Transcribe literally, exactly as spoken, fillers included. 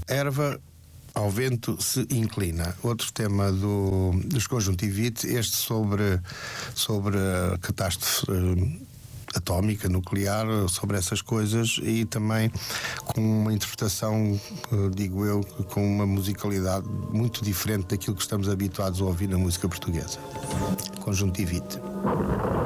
Erva ao vento se inclina. Outro tema do, dos Conjuntivite, este sobre, sobre a catástrofe atómica, nuclear, sobre essas coisas, e também com uma interpretação, digo eu, com uma musicalidade muito diferente daquilo que estamos habituados a ouvir na música portuguesa. Conjuntivite.